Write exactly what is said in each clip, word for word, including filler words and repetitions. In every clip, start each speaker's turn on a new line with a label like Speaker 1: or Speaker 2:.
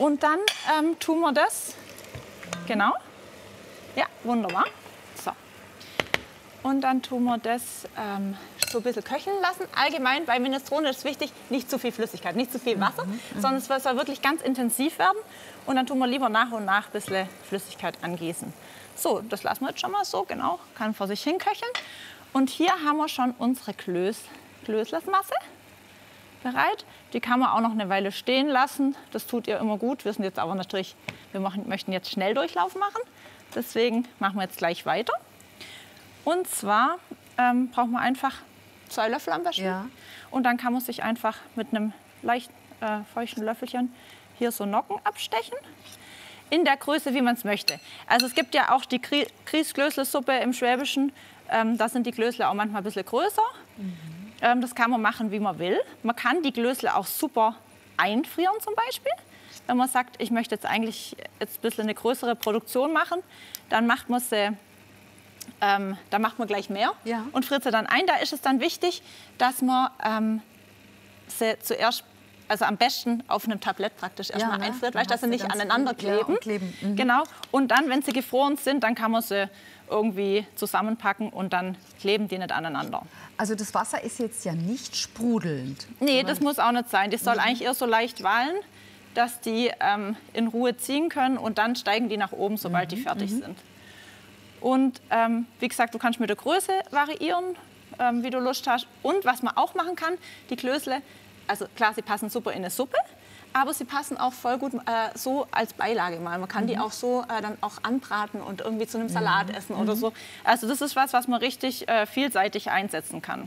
Speaker 1: Und dann ähm, tun wir das, genau, ja, wunderbar. So. Und dann tun wir das ähm, so ein bisschen köcheln lassen. Allgemein bei Minestrone ist wichtig, nicht zu viel Flüssigkeit, nicht zu viel Wasser, mhm. sondern es soll wirklich ganz intensiv werden. Und dann tun wir lieber nach und nach ein bisschen Flüssigkeit angießen. So, das lassen wir jetzt schon mal so, genau, kann vor sich hin köcheln. Und hier haben wir schon unsere Klöß, Klößlersmasse bereit. Die kann man auch noch eine Weile stehen lassen. Das tut ihr immer gut. Wir sind jetzt aber natürlich, wir machen, möchten jetzt Schnelldurchlauf machen. Deswegen machen wir jetzt gleich weiter. Und zwar ähm, braucht man einfach zwei Löffel am besten. Ja. Und dann kann man sich einfach mit einem leicht äh, feuchten Löffelchen hier so Nocken abstechen. In der Größe, wie man es möchte. Also es gibt ja auch die Grießklößle-Suppe im Schwäbischen. Ähm, da sind die Klößle auch manchmal ein bisschen größer. Mhm. Ähm, das kann man machen, wie man will. Man kann die Klößle auch super einfrieren zum Beispiel. Wenn man sagt, ich möchte jetzt eigentlich jetzt ein bisschen eine größere Produktion machen, dann macht man sie, ähm, dann macht man gleich mehr ja. und friert sie dann ein. Da ist es dann wichtig, dass man ähm, sie zuerst, also am besten auf einem Tablett praktisch erstmal ja, ne? einfriert, weißt, dass sie nicht aneinander kleben. Ja, kleben. Mhm. Genau. Und dann, wenn sie gefroren sind, dann kann man sie irgendwie zusammenpacken und dann kleben die nicht aneinander.
Speaker 2: Also das Wasser ist jetzt ja nicht sprudelnd.
Speaker 1: Nee, das muss auch nicht sein. Das soll mhm. eigentlich eher so leicht wallen, dass die ähm, in Ruhe ziehen können und dann steigen die nach oben, sobald mhm. die fertig mhm. sind. Und ähm, wie gesagt, du kannst mit der Größe variieren, ähm, wie du Lust hast. Und was man auch machen kann, die Klößle, also klar, sie passen super in eine Suppe, aber sie passen auch voll gut äh, so als Beilage mal. Man kann mhm. die auch so äh, dann auch anbraten und irgendwie zu einem Salat mhm. essen oder so. Also das ist was, was man richtig äh, vielseitig einsetzen kann.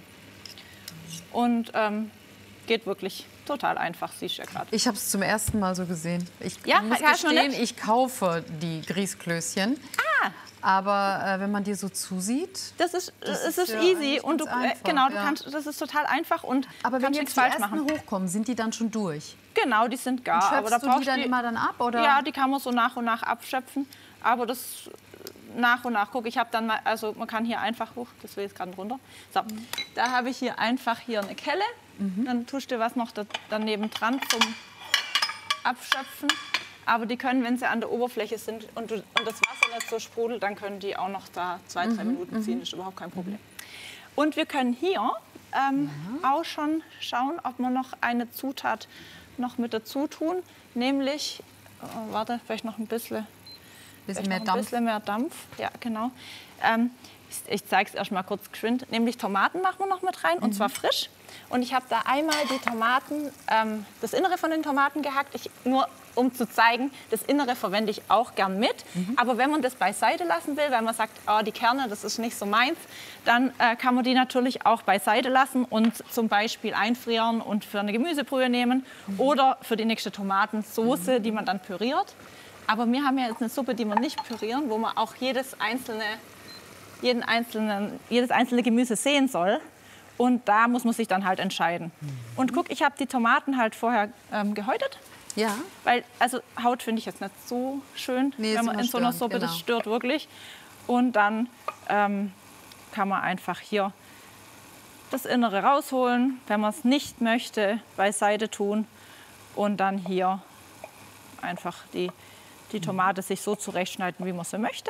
Speaker 1: Und ähm, geht wirklich total einfach, siehst du ja gerade.
Speaker 2: Ich habe es zum ersten Mal so gesehen. Ich
Speaker 1: ja,
Speaker 2: muss gestehen, ich kaufe die Grießklößchen.
Speaker 1: Ah!
Speaker 2: Aber äh, wenn man dir so zusieht,
Speaker 1: das ist, das ist, ist ja easy und du, einfach, genau, du ja. kannst, das ist total einfach und
Speaker 2: aber wenn jetzt die
Speaker 1: falsch
Speaker 2: ersten
Speaker 1: machen.
Speaker 2: hochkommen, sind die dann schon durch?
Speaker 1: Genau, die sind gar.
Speaker 2: Und schöpfst
Speaker 1: aber da
Speaker 2: du die dann die, immer dann ab, oder?
Speaker 1: Ja, die kann man so nach und nach abschöpfen. Aber das nach und nach. Guck, ich habe dann mal, also man kann hier einfach hoch. Das will jetzt gerade runter. So, mhm. da habe ich hier einfach hier eine Kelle. Mhm. Dann tust du was noch da, daneben dran zum Abschöpfen. Aber die können, wenn sie an der Oberfläche sind und, du, und das Wasser nicht so sprudelt, dann können die auch noch da zwei, drei mhm. Minuten ziehen. Das ist überhaupt kein Problem. Und wir können hier ähm, ja. auch schon schauen, ob wir noch eine Zutat noch mit dazu tun. Nämlich, oh, warte, vielleicht noch ein bisschen,
Speaker 2: bisschen, mehr,
Speaker 1: noch ein
Speaker 2: Dampf.
Speaker 1: bisschen mehr Dampf. Ja, genau. Ähm, ich ich zeige es erst mal kurz geschwind. Nämlich Tomaten machen wir noch mit rein, mhm. und zwar frisch. Und ich habe da einmal die Tomaten, ähm, das Innere von den Tomaten gehackt. Ich, nur um zu zeigen, das Innere verwende ich auch gern mit. Mhm. Aber wenn man das beiseite lassen will, weil man sagt, oh, die Kerne, das ist nicht so meins, dann äh, kann man die natürlich auch beiseite lassen und zum Beispiel einfrieren und für eine Gemüsebrühe nehmen mhm. oder für die nächste Tomatensoße, mhm. die man dann püriert. Aber wir haben ja jetzt eine Suppe, die wir nicht pürieren, wo man auch jedes einzelne, jeden einzelnen, jedes einzelne Gemüse sehen soll. Und da muss man sich dann halt entscheiden. Mhm. Und guck, ich habe die Tomaten halt vorher ähm, gehäutet.
Speaker 2: Ja.
Speaker 1: Weil, also Haut finde ich jetzt nicht so schön, nee, wenn man in so einer Suppe, genau. das stört wirklich. Und dann ähm, kann man einfach hier das Innere rausholen, wenn man es nicht möchte, beiseite tun. Und dann hier einfach die, die Tomate sich so zurechtschneiden, wie man sie möchte.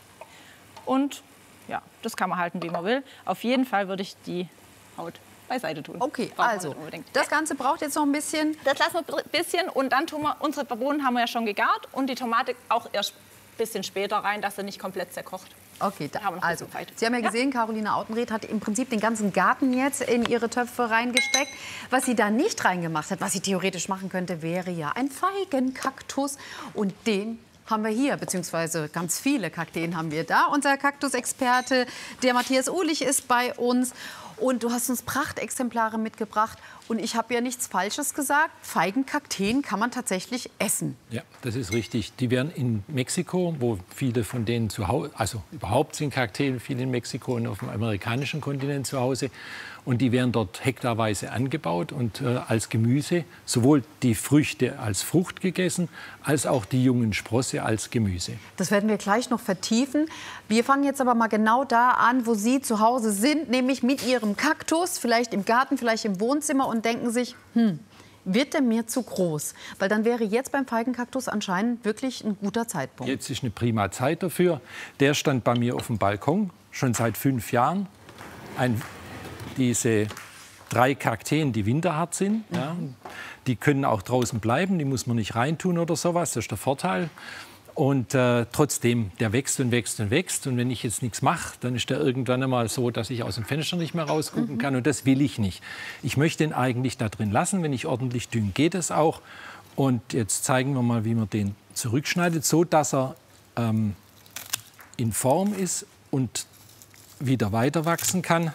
Speaker 1: Und ja, das kann man halten, wie man will. Auf jeden Fall würde ich die Haut beiseite tun.
Speaker 2: Okay, also das Ganze braucht jetzt noch ein bisschen.
Speaker 1: Das lassen wir ein bisschen und dann tun wir, unsere Bohnen haben wir ja schon gegart und die Tomate auch erst ein bisschen später rein, dass sie nicht komplett zerkocht.
Speaker 2: Okay, da, also Sie haben ja gesehen, ja? Carolina Autenrieth hat im Prinzip den ganzen Garten jetzt in ihre Töpfe reingesteckt. Was sie da nicht reingemacht hat, was sie theoretisch machen könnte, wäre ja ein Feigenkaktus und den haben wir hier, beziehungsweise ganz viele Kakteen haben wir da. Unser Kaktusexperte, der Matthias Uhlich, ist bei uns. Und du hast uns Prachtexemplare mitgebracht. Und ich habe ja nichts Falsches gesagt. Feigenkakteen kann man tatsächlich essen.
Speaker 3: Ja, das ist richtig. Die werden in Mexiko, wo viele von denen zu Hause, also überhaupt sind Kakteen viele in Mexiko und auf dem amerikanischen Kontinent zu Hause. Und die werden dort hektarweise angebaut und äh, als Gemüse, sowohl die Früchte als Frucht gegessen, als auch die jungen Sprosse als Gemüse.
Speaker 2: Das werden wir gleich noch vertiefen. Wir fangen jetzt aber mal genau da an, wo Sie zu Hause sind, nämlich mit Ihrem Kaktus, vielleicht im Garten, vielleicht im Wohnzimmer und denken sich, hm, wird der mir zu groß? Weil dann wäre jetzt beim Feigenkaktus anscheinend wirklich ein guter Zeitpunkt.
Speaker 3: Jetzt ist eine prima Zeit dafür. Der stand bei mir auf dem Balkon, schon seit fünf Jahren. Ein, diese drei Kakteen, die winterhart sind, mhm. ja, die können auch draußen bleiben, die muss man nicht reintun oder sowas, das ist der Vorteil. Und äh, trotzdem, der wächst und wächst und wächst. Und wenn ich jetzt nichts mache, dann ist der irgendwann einmal so, dass ich aus dem Fenster nicht mehr rausgucken kann. Und das will ich nicht. Ich möchte den eigentlich da drin lassen. Wenn ich ordentlich dünge, geht es auch. Und jetzt zeigen wir mal, wie man den zurückschneidet, so dass er ähm, in Form ist und wieder weiter wachsen kann.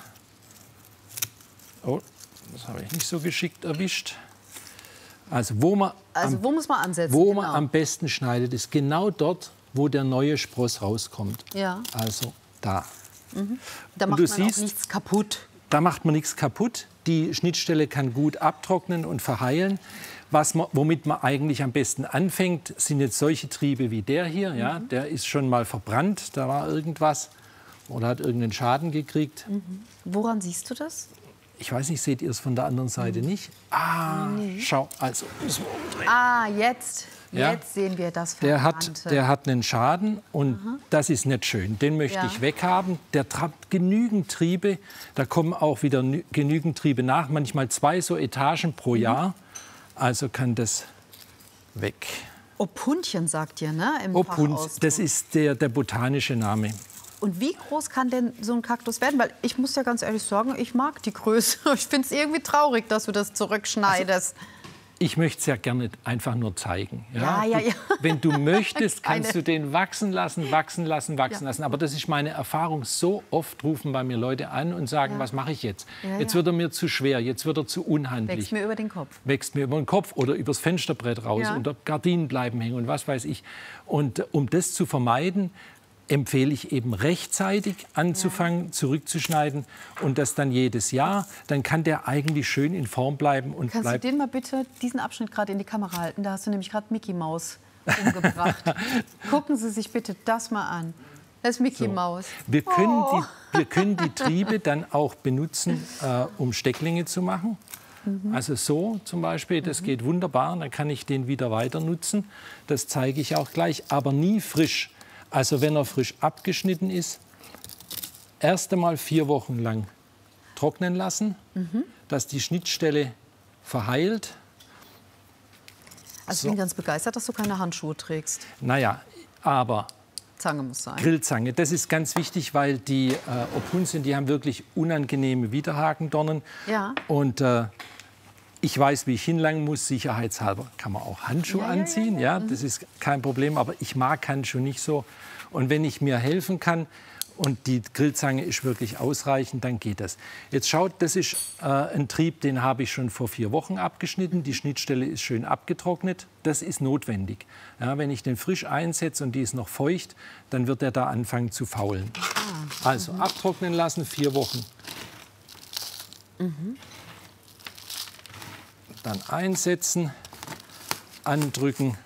Speaker 3: Oh, das habe ich nicht so geschickt erwischt. Also wo man,
Speaker 2: also,
Speaker 3: am,
Speaker 2: wo muss man ansetzen?
Speaker 3: wo
Speaker 2: genau.
Speaker 3: man am besten schneidet, ist genau dort, wo der neue Spross rauskommt.
Speaker 2: Ja.
Speaker 3: Also da.
Speaker 2: Mhm. Da macht
Speaker 3: du
Speaker 2: man
Speaker 3: siehst,
Speaker 2: auch nichts kaputt.
Speaker 3: Da macht man nichts kaputt. Die Schnittstelle kann gut abtrocknen und verheilen. Was man, womit man eigentlich am besten anfängt, sind jetzt solche Triebe wie der hier. Mhm. Ja, der ist schon mal verbrannt, da war irgendwas oder hat irgendeinen Schaden gekriegt.
Speaker 2: Mhm. Woran siehst du das?
Speaker 3: Ich weiß nicht, seht ihr es von der anderen Seite mhm. nicht? Ah, nee. Schau, also müssen wir umdrehen.
Speaker 2: Ah, jetzt,
Speaker 3: ja?
Speaker 2: jetzt sehen wir das
Speaker 3: der hat, der hat einen Schaden und mhm. das ist nicht schön. Den möchte ja. ich weghaben. Der trappt genügend Triebe. Da kommen auch wieder genügend Triebe nach. Manchmal zwei so Etagen pro mhm. Jahr. Also kann das weg.
Speaker 2: Opuntchen sagt ihr, ne? Im
Speaker 3: Opunt, das ist der, der botanische Name.
Speaker 2: Und wie groß kann denn so ein Kaktus werden? Weil ich muss ja ganz ehrlich sagen, ich mag die Größe. Ich finde es irgendwie traurig, dass du das zurückschneidest. Also,
Speaker 3: ich möchte es ja gerne einfach nur zeigen.
Speaker 2: Ja, ja, ja.
Speaker 3: Du, wenn du möchtest, kannst du den wachsen lassen, wachsen lassen, wachsen ja. lassen. Aber das ist meine Erfahrung. So oft rufen bei mir Leute an und sagen, ja. was mache ich jetzt? Ja, jetzt ja. wird er mir zu schwer, jetzt wird er zu unhandlich.
Speaker 2: Wächst mir über den Kopf.
Speaker 3: Wächst mir über den Kopf oder übers Fensterbrett raus. Ja. Und Gardinen bleiben hängen und was weiß ich. Und um das zu vermeiden, empfehle ich eben rechtzeitig anzufangen, ja. zurückzuschneiden und das dann jedes Jahr. Dann kann der eigentlich schön in Form bleiben. Und
Speaker 2: Kannst
Speaker 3: bleibt
Speaker 2: du den mal bitte, diesen Abschnitt gerade in die Kamera halten? Da hast du nämlich gerade Mickey Maus umgebracht. Gucken Sie sich bitte das mal an. Das ist Mickey so. Maus.
Speaker 3: Wir können,
Speaker 2: oh.
Speaker 3: die, wir können die Triebe dann auch benutzen, äh, um Stecklinge zu machen. Mhm. Also so zum Beispiel, das mhm. geht wunderbar. Dann kann ich den wieder weiter nutzen. Das zeige ich auch gleich, aber nie frisch. Also wenn er frisch abgeschnitten ist, erst einmal vier Wochen lang trocknen lassen, mhm. dass die Schnittstelle verheilt.
Speaker 2: Also
Speaker 3: so.
Speaker 2: Ich bin ganz begeistert, dass du keine Handschuhe trägst.
Speaker 3: Naja, aber
Speaker 2: Zange muss sein.
Speaker 3: Grillzange, das ist ganz wichtig, weil die äh, Opuntien, die haben wirklich unangenehme Widerhakendornen.
Speaker 2: Ja.
Speaker 3: Und äh, ich weiß, wie ich hinlangen muss, sicherheitshalber. Kann man auch Handschuhe ja, anziehen, ja, ja, ja. das ist kein Problem. Aber ich mag Handschuhe nicht so. Und wenn ich mir helfen kann und die Grillzange ist wirklich ausreichend, dann geht das. Jetzt schaut, das ist äh, ein Trieb, den habe ich schon vor vier Wochen abgeschnitten. Die Schnittstelle ist schön abgetrocknet. Das ist notwendig. Ja, wenn ich den frisch einsetze und die ist noch feucht, dann wird er da anfangen zu faulen. Ah. Also mhm. abtrocknen lassen, vier Wochen. Mhm. Dann einsetzen, andrücken.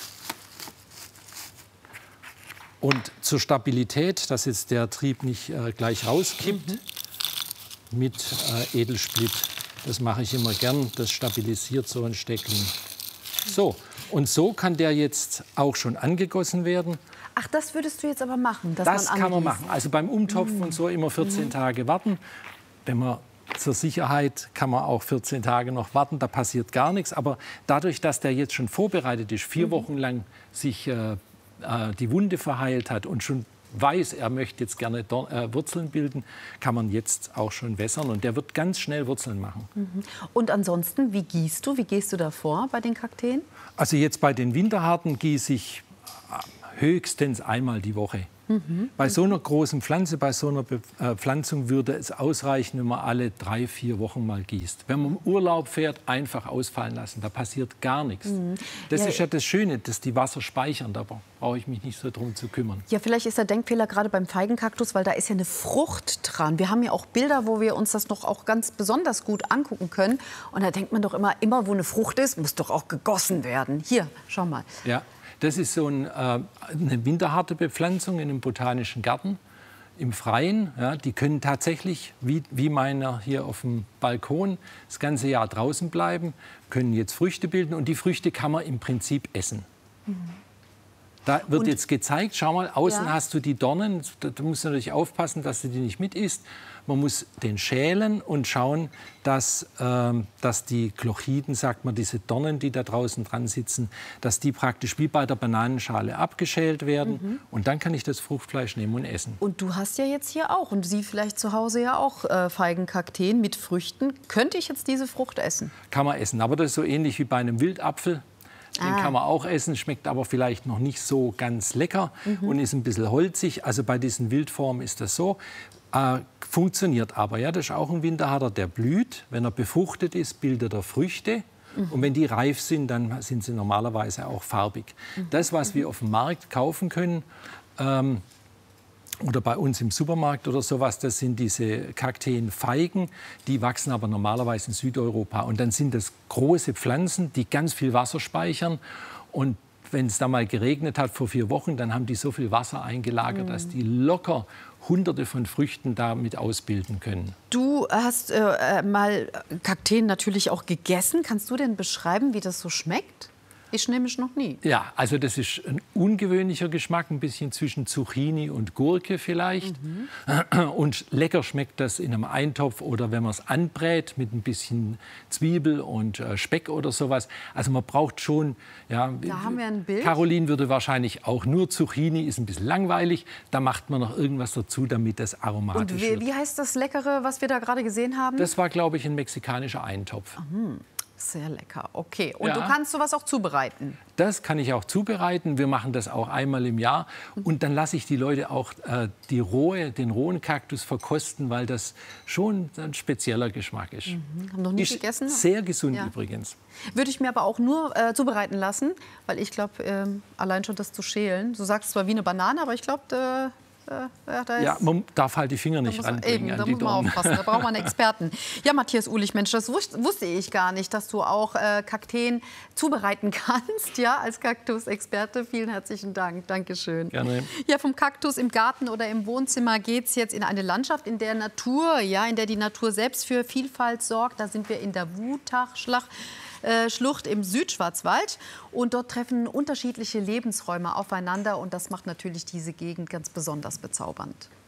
Speaker 3: Und zur Stabilität, dass jetzt der Trieb nicht äh, gleich rauskippt, mhm. mit äh, Edelsplit. Das mache ich immer gern. Das stabilisiert so ein Steckling. So, und so kann der jetzt auch schon angegossen werden.
Speaker 2: Ach, das würdest du jetzt aber machen? Dass
Speaker 3: das
Speaker 2: man
Speaker 3: kann man machen. Also beim Umtopfen mhm. und so immer vierzehn mhm. Tage warten. Wenn man zur Sicherheit kann man auch vierzehn Tage noch warten, da passiert gar nichts. Aber dadurch, dass der jetzt schon vorbereitet ist, vier mhm. Wochen lang sich äh, die Wunde verheilt hat und schon weiß, er möchte jetzt gerne Dorn, äh, Wurzeln bilden, kann man jetzt auch schon wässern. Und der wird ganz schnell Wurzeln machen.
Speaker 2: Mhm. Und ansonsten, wie gießt du? Wie gehst du da vor bei den Kakteen?
Speaker 3: Also jetzt bei den Winterharten gieße ich höchstens einmal die Woche. Mhm. Bei so einer großen Pflanze, bei so einer Bepflanzung würde es ausreichen, wenn man alle drei, vier Wochen mal gießt. Wenn man im Urlaub fährt, einfach ausfallen lassen. Da passiert gar nichts. Mhm. Das ja, ist ja das Schöne, dass die Wasser speichern. Da brauche ich mich nicht so drum zu kümmern.
Speaker 2: Ja, vielleicht ist der Denkfehler gerade beim Feigenkaktus, weil da ist ja eine Frucht dran. Wir haben ja auch Bilder, wo wir uns das noch auch ganz besonders gut angucken können. Und da denkt man doch immer, immer wo eine Frucht ist, muss doch auch gegossen werden. Hier, schau mal.
Speaker 3: Ja. Das ist so ein, äh, eine winterharte Bepflanzung in einem botanischen Garten. im Freien. Ja, die können tatsächlich, wie, wie meiner hier auf dem Balkon, das ganze Jahr draußen bleiben, können jetzt Früchte bilden und die Früchte kann man im Prinzip essen. Mhm. Da wird und, jetzt gezeigt, schau mal, außen ja. hast du die Dornen, da musst du natürlich aufpassen, dass du die nicht mit isst. Man muss den schälen und schauen, dass, ähm, dass die Glochiden, sagt man, diese Dornen, die da draußen dran sitzen, dass die praktisch wie bei der Bananenschale abgeschält werden. Mhm. Und dann kann ich das Fruchtfleisch nehmen und essen.
Speaker 2: Und du hast ja jetzt hier auch, und Sie vielleicht zu Hause ja auch, äh, Feigenkakteen mit Früchten. Könnte ich jetzt diese Frucht essen?
Speaker 3: Kann man essen, aber das ist so ähnlich wie bei einem Wildapfel. Den ah. kann man auch essen, schmeckt aber vielleicht noch nicht so ganz lecker mhm. und ist ein bisschen holzig. Also bei diesen Wildformen ist das so. Äh, funktioniert aber, ja, das ist auch ein Winterharder, der blüht. Wenn er befruchtet ist, bildet er Früchte. Mhm. Und wenn die reif sind, dann sind sie normalerweise auch farbig. Mhm. Das, was wir auf dem Markt kaufen können, ähm, oder bei uns im Supermarkt oder sowas, das sind diese Kakteenfeigen, die wachsen aber normalerweise in Südeuropa. Und dann sind das große Pflanzen, die ganz viel Wasser speichern. Und wenn es da mal geregnet hat vor vier Wochen, dann haben die so viel Wasser eingelagert, mm. dass die locker Hunderte von Früchten damit ausbilden können.
Speaker 2: Du hast äh, mal Kakteen natürlich auch gegessen. Kannst du denn beschreiben, wie das so schmeckt? Ich nämlich noch nie.
Speaker 3: Ja, also das ist ein ungewöhnlicher Geschmack, ein bisschen zwischen Zucchini und Gurke vielleicht. Mhm. Und lecker schmeckt das in einem Eintopf oder wenn man es anbrät mit ein bisschen Zwiebel und äh, Speck oder sowas. Also man braucht schon, ja,
Speaker 2: da haben wir ein Bild.
Speaker 3: Caroline würde wahrscheinlich auch nur Zucchini, ist ein bisschen langweilig. Da macht man noch irgendwas dazu, damit das aromatisch
Speaker 2: und wie,
Speaker 3: wird.
Speaker 2: Und wie heißt das Leckere, was wir da gerade gesehen haben?
Speaker 3: Das war, glaube ich, ein mexikanischer Eintopf.
Speaker 2: Mhm. Sehr lecker, okay. Und
Speaker 3: ja.
Speaker 2: du kannst sowas auch zubereiten?
Speaker 3: Das kann ich auch zubereiten. Wir machen das auch einmal im Jahr. Und dann lasse ich die Leute auch äh, die rohe, den rohen Kaktus verkosten, weil das schon ein spezieller Geschmack ist.
Speaker 2: Mhm. Haben noch nie
Speaker 3: ist
Speaker 2: gegessen?
Speaker 3: Sehr gesund
Speaker 2: ja.
Speaker 3: übrigens.
Speaker 2: Würde ich mir aber auch nur äh, zubereiten lassen, weil ich glaube, äh, allein schon das zu schälen, du sagst zwar wie eine Banane, aber ich glaube... Äh Ja, da
Speaker 3: ja, man darf halt die Finger nicht ranbringen an
Speaker 2: da
Speaker 3: die
Speaker 2: muss man
Speaker 3: Dornen.
Speaker 2: aufpassen, da braucht man einen Experten. Ja, Matthias Uhlich, Mensch, das wusste ich gar nicht, dass du auch äh, Kakteen zubereiten kannst, ja, als Kaktusexperte. Vielen herzlichen Dank, Dankeschön.
Speaker 3: Gerne.
Speaker 2: Ja, vom Kaktus im Garten oder im Wohnzimmer geht es jetzt in eine Landschaft, in der Natur, ja, in der die Natur selbst für Vielfalt sorgt. Da sind wir in der Wutachschlacht. Schlucht im Südschwarzwald und dort treffen unterschiedliche Lebensräume aufeinander und das macht natürlich diese Gegend ganz besonders bezaubernd.